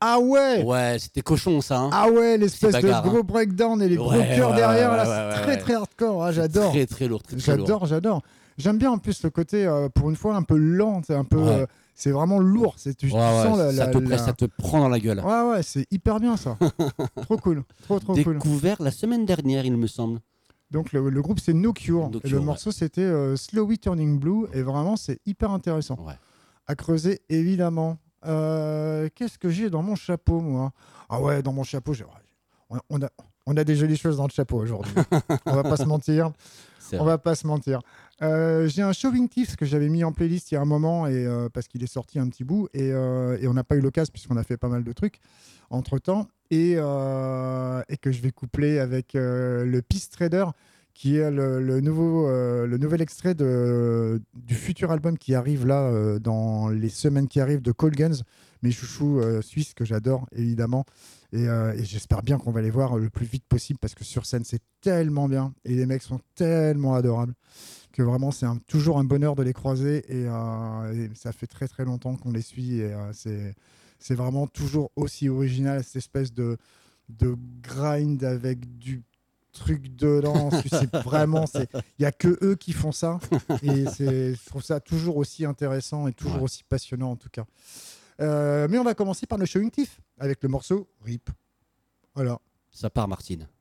Ah ouais. Ouais, c'était cochon ça. Hein. Ah ouais, l'espèce C'est bagarre, de gros hein. breakdown et les gros Ouais, cœurs ouais, derrière, ouais, là, ouais, c'est ouais, très ouais. très hardcore. Ah, C'est j'adore. Très très lourd, très très lourd. J'adore. J'aime bien en plus le côté, pour une fois, un peu lent. C'est un peu, Ouais. c'est vraiment lourd. Tu Ouais, ouais, sens ça te prend dans la gueule. Ouais, ouais, c'est hyper bien ça. Trop cool. Trop cool. Découvert la semaine dernière, il me semble. Donc le groupe c'est No Cure. No Et le Cure, morceau c'était Slowly Turning Blue. Et vraiment, c'est hyper intéressant. Ouais. À creuser, évidemment. Qu'est-ce que j'ai dans mon chapeau, moi? Ah ouais, dans mon chapeau, on a des jolies choses dans le chapeau aujourd'hui. On va pas se mentir. C'est On vrai. va pas se mentir. J'ai un Showing Tips que j'avais mis en playlist il y a un moment et, parce qu'il est sorti un petit bout et on n'a pas eu l'occasion puisqu'on a fait pas mal de trucs entre-temps et que je vais coupler avec le Peace Trader qui est le nouvel extrait du futur album qui arrive là dans les semaines qui arrivent de Call Guns, mes chouchous suisses que j'adore évidemment. Et j'espère bien qu'on va les voir le plus vite possible parce que sur scène, c'est tellement bien et les mecs sont tellement adorables que vraiment, c'est toujours un bonheur de les croiser et ça fait très très longtemps qu'on les suit et c'est vraiment toujours aussi original, cette espèce de grind avec du truc dedans. C'est vraiment, il n'y a que eux qui font ça et je trouve ça toujours aussi intéressant et toujours aussi passionnant en tout cas. Mais on va commencer par le Showing Tiff avec le morceau RIP. Voilà. Ça part, Martine.